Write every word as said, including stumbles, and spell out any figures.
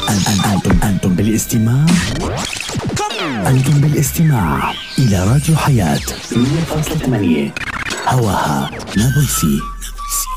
أنتم أنتم بالاستماع أنتم بالاستماع إلى راديو حياة مية فاصلة ثمانية، هواها نابلسي.